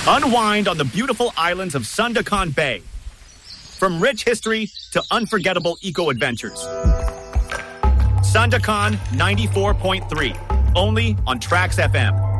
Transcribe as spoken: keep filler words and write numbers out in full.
Unwind on the beautiful islands of Sandakan Bay. From rich history to unforgettable eco-adventures. Sandakan ninety-four point three, only on Trax F M.